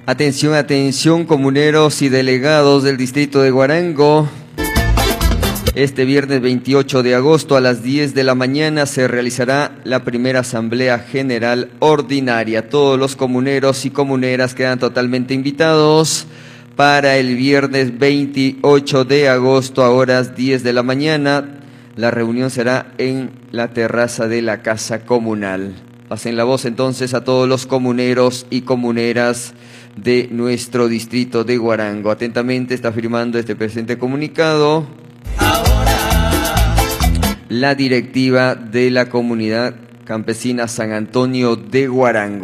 Atención, atención, comuneros y delegados del distrito de Huarango. Este viernes 28 de agosto a las 10 de la mañana se realizará la primera Asamblea General Ordinaria. Todos los comuneros y comuneras quedan totalmente invitados para el viernes 28 de agosto a horas 10 de la mañana. La reunión será en la terraza de la Casa Comunal. Pasen la voz entonces a todos los comuneros y comuneras de nuestro distrito de Huarango. Atentamente está firmando este presente comunicado la directiva de la comunidad campesina San Antonio de Huarango.